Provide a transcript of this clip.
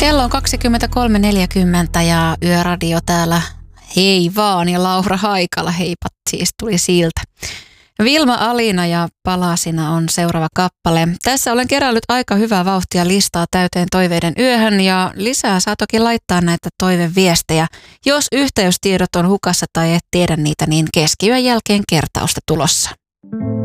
Kello on 23.40 ja Yöradio täällä. Hei vaan, ja Laura Haikala, heipat siis tuli siltä. Vilma Alina ja Palasina on seuraava kappale. Tässä olen kerännyt aika hyvää vauhtia listaa täyteen toiveiden yöhön ja lisää saa toki laittaa näitä toiveviestejä. Jos yhteystiedot on hukassa tai et tiedä niitä, niin keskiyön jälkeen kertausta tulossa.